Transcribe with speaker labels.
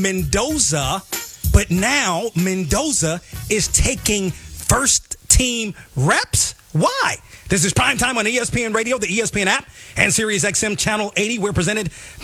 Speaker 1: Mendoza, but now Mendoza is taking first team reps. Why? This is Primetime on ESPN Radio, the ESPN app, and SiriusXM Channel 80. We're presented